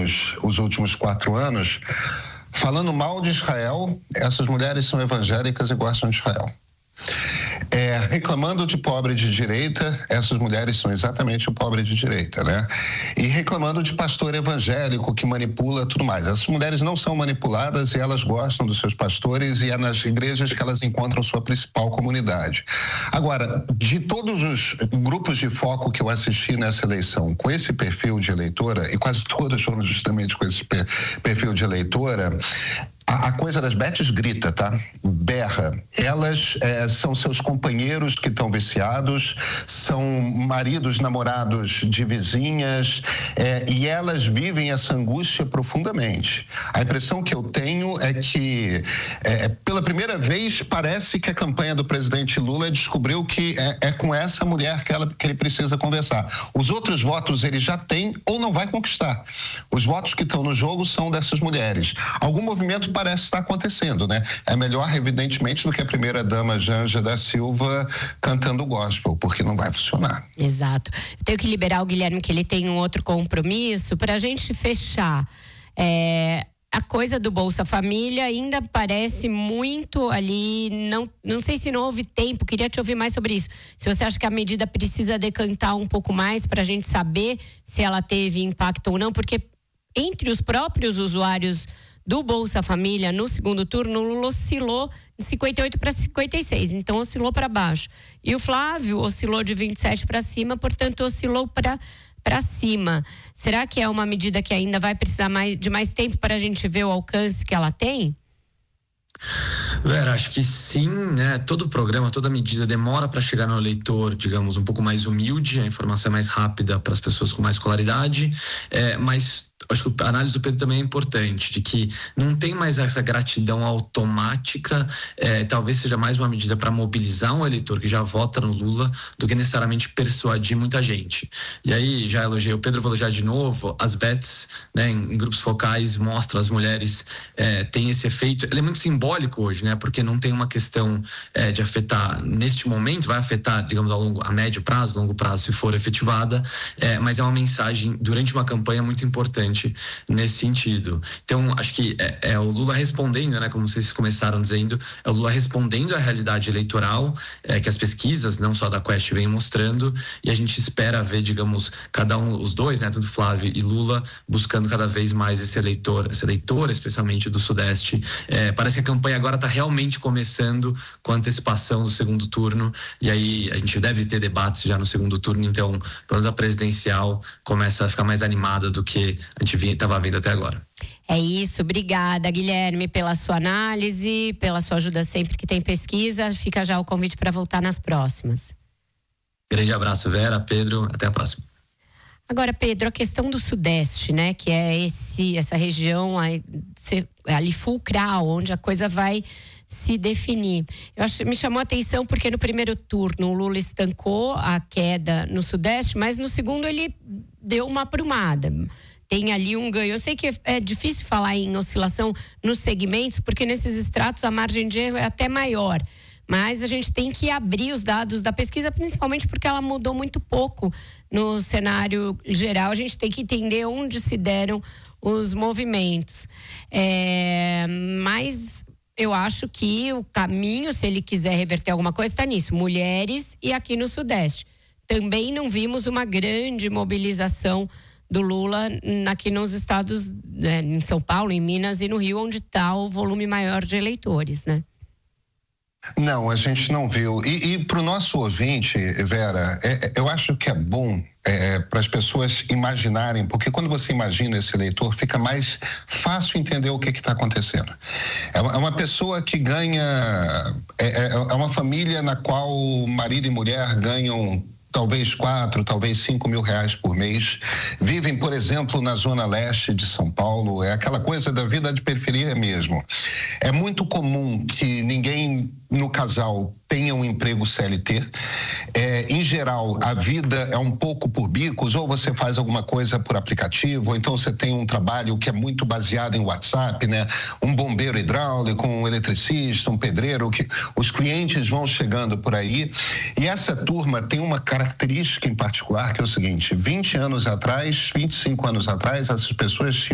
os últimos 4 anos, falando mal de Israel. Essas mulheres são evangélicas e gostam de Israel. Reclamando de pobre de direita, essas mulheres são exatamente o pobre de direita, né? E reclamando de pastor evangélico que manipula tudo mais. Essas mulheres não são manipuladas e elas gostam dos seus pastores, e é nas igrejas que elas encontram sua principal comunidade. Agora, de todos os grupos de foco que eu assisti nessa eleição com esse perfil de eleitora, e quase todas foram justamente com esse perfil de eleitora, a coisa das Beths grita, tá? Berra. Elas são seus companheiros que estão viciados, são maridos, namorados de vizinhas, e elas vivem essa angústia profundamente. A impressão que eu tenho é que, pela primeira vez, parece que a campanha do presidente Lula descobriu que é com essa mulher que ele precisa conversar. Os outros votos ele já tem ou não vai conquistar. Os votos que estão no jogo são dessas mulheres. Algum movimento parece estar acontecendo, né? É melhor, evidentemente, do que a primeira-dama Janja da Silva cantando gospel, porque não vai funcionar. Exato. Eu tenho que liberar o Guilherme, que ele tem um outro compromisso, para a gente fechar. A coisa do Bolsa Família ainda parece muito ali, não sei se não houve tempo, queria te ouvir mais sobre isso. Se você acha que a medida precisa decantar um pouco mais para a gente saber se ela teve impacto ou não, porque entre os próprios usuários do Bolsa Família, no segundo turno, o Lula oscilou de 58 para 56, então oscilou para baixo. E o Flávio oscilou de 27 para cima, portanto oscilou para cima. Será que é uma medida que ainda vai precisar de mais tempo para a gente ver o alcance que ela tem? Vera, acho que sim, né? Todo programa, toda medida demora para chegar no eleitor, digamos, um pouco mais humilde, a informação é mais rápida para as pessoas com mais escolaridade, mas acho que a análise do Pedro também é importante, de que não tem mais essa gratidão automática, talvez seja mais uma medida para mobilizar um eleitor que já vota no Lula do que necessariamente persuadir muita gente. E aí, já elogiei o Pedro, vou elogiar de novo, as Beths, né, em grupos focais, mostra as mulheres, tem esse efeito, ele é muito simbólico hoje, né, porque não tem uma questão de afetar, neste momento, vai afetar, digamos, a médio prazo, longo prazo, se for efetivada, mas é uma mensagem durante uma campanha muito importante nesse sentido. Então, acho que é o Lula respondendo, né, como vocês começaram dizendo, é o Lula respondendo à realidade eleitoral, que as pesquisas, não só da Quest, vêm mostrando, e a gente espera ver, digamos, cada um, os dois, né, tanto Flávio e Lula, buscando cada vez mais esse eleitor, especialmente do Sudeste. Parece que a campanha agora está realmente começando com a antecipação do segundo turno, e aí a gente deve ter debates já no segundo turno, então, pelo menos a presidencial começa a ficar mais animada do que a gente estava vendo até agora. É isso, obrigada, Guilherme, pela sua análise, pela sua ajuda sempre que tem pesquisa. Fica já o convite para voltar nas próximas. Grande abraço, Vera, Pedro, até a próxima. Agora, Pedro, a questão do Sudeste, né, que é essa região ali fulcral, onde a coisa vai se definir. Me chamou a atenção porque no primeiro turno o Lula estancou a queda no Sudeste, mas no segundo ele deu uma aprumada. Tem ali um ganho. Eu sei que é difícil falar em oscilação nos segmentos, porque nesses estratos a margem de erro é até maior. Mas a gente tem que abrir os dados da pesquisa, principalmente porque ela mudou muito pouco no cenário geral. A gente tem que entender onde se deram os movimentos. Mas eu acho que o caminho, se ele quiser reverter alguma coisa, está nisso. Mulheres e aqui no Sudeste. Também não vimos uma grande mobilização do Lula aqui nos estados, né, em São Paulo, em Minas e no Rio, onde está o volume maior de eleitores, né? Não, a gente não viu. E para o nosso ouvinte, Vera, eu acho que é bom para as pessoas imaginarem, porque quando você imagina esse eleitor, fica mais fácil entender o que está acontecendo. É uma pessoa que ganha, é uma família na qual marido e mulher ganham talvez 4, talvez 5 mil reais por mês, vivem, por exemplo, na zona leste de São Paulo, é aquela coisa da vida de periferia mesmo. É muito comum que ninguém no casal tenha um emprego CLT. Em geral, a vida é um pouco por bicos, ou você faz alguma coisa por aplicativo, ou então você tem um trabalho que é muito baseado em WhatsApp, né? Um bombeiro hidráulico, um eletricista, um pedreiro, que os clientes vão chegando por aí. E essa turma tem uma característica em particular, que é o seguinte: 20 anos atrás, 25 anos atrás, essas pessoas tinham